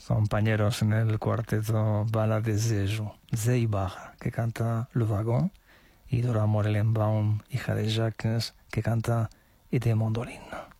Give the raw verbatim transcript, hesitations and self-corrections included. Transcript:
compañeros en el cuarteto Bala de Zejo, Zeibar, que canta Le Wagon, y Dora Morellenbaum, hija de Jacques, que canta Ede Mandolin.